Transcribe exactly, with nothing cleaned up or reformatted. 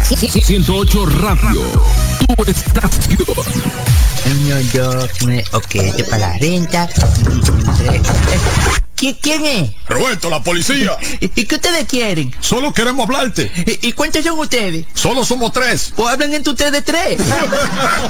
ciento ocho Radio, tu estación. Uno, dos, nueve, ok, este para la renta. ¿Qui- ¿Quién es? Roberto, la policía. ¿Y qué ustedes quieren? Solo queremos hablarte. ¿Y, y cuántos son ustedes? Solo somos tres. ¿O hablan entre ustedes tres?